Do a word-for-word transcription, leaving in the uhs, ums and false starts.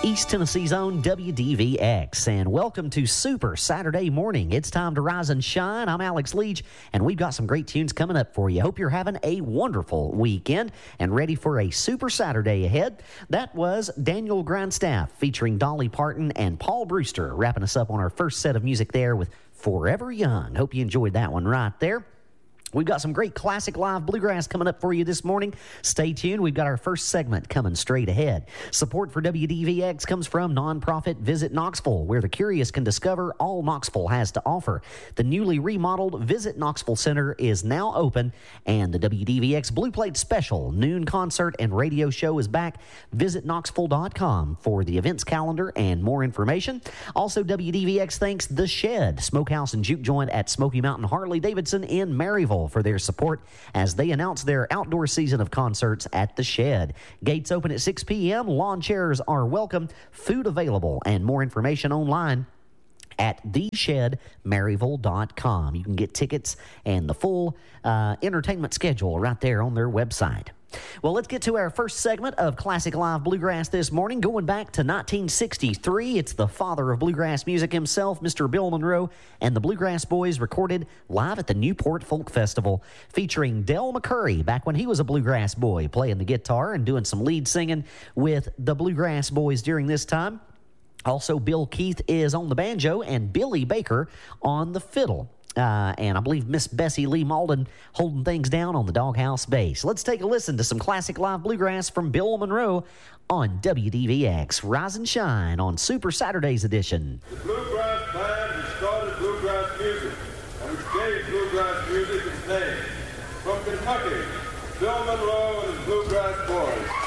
East Tennessee's own W D V X, and welcome to Super Saturday Morning. It's time to rise and shine. I'm Alex Leach, and we've got some great tunes coming up for you. Hope you're having a wonderful weekend and ready for a Super Saturday ahead. That was Daniel Grindstaff featuring Dolly Parton and Paul Brewster, wrapping us up on our first set of music there with Forever Young. Hope you enjoyed that one right there. We've got some great classic live bluegrass coming up for you this morning. Stay tuned. We've got our first segment coming straight ahead. Support for W D V X comes from nonprofit Visit Knoxville, where the curious can discover all Knoxville has to offer. The newly remodeled Visit Knoxville Center is now open, and the W D V X Blue Plate Special noon concert and radio show is back. Visit Knoxville dot com for the events calendar and more information. Also, W D V X thanks The Shed, Smokehouse and Juke Joint at Smoky Mountain Harley-Davidson in Maryville, for their support as they announce their outdoor season of concerts at The Shed. Gates open at six p.m. Lawn chairs are welcome. Food available, and more information online at the shed maryville dot com. You can get tickets and the full uh, entertainment schedule right there on their website. Well, let's get to our first segment of Classic Live Bluegrass this morning. Going back to nineteen sixty-three, it's the father of bluegrass music himself, Mister Bill Monroe, and the Bluegrass Boys recorded live at the Newport Folk Festival, featuring Del McCurry back when he was a bluegrass boy, playing the guitar and doing some lead singing with the Bluegrass Boys during this time. Also, Bill Keith is on the banjo and Billy Baker on the fiddle. Uh, and I believe Miss Bessie Lee Malden holding things down on the doghouse bass. Let's take a listen to some classic live bluegrass from Bill Monroe on W D V X. Rise and Shine on Super Saturdays edition. The Bluegrass Band who started bluegrass music and which gave bluegrass music its name. From Kentucky, Bill Monroe and his Bluegrass Boys.